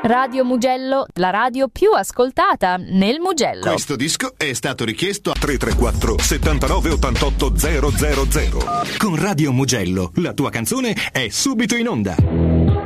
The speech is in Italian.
Radio Mugello, la radio più ascoltata nel Mugello. Questo disco è stato richiesto a 334 79 88 000. Con Radio Mugello, la tua canzone è subito in onda.